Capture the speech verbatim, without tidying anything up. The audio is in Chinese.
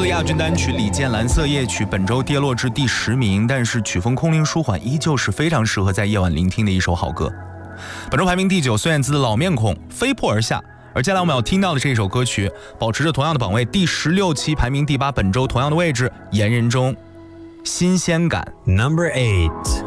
的亚军单曲李健《蓝色夜曲》本周跌落至第十名，但是曲风空灵舒缓，依旧是非常适合在夜晚聆听的一首好歌。本周排名第九，孙燕姿的《老面孔》飞扑而下。而接下来我们要听到的这首歌曲，保持着同样的榜位，第十六期排名第八，本周同样的位置，严人中新鲜感 Number eight